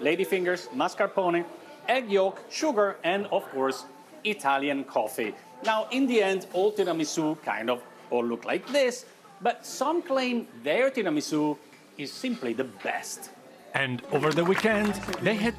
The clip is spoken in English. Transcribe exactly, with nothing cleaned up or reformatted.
ladyfingers, mascarpone, egg yolk, sugar, and of course, Italian coffee. Now, in the end, all tiramisu kind of all look like this, but some claim their tiramisu is simply the best. And over the weekend, they had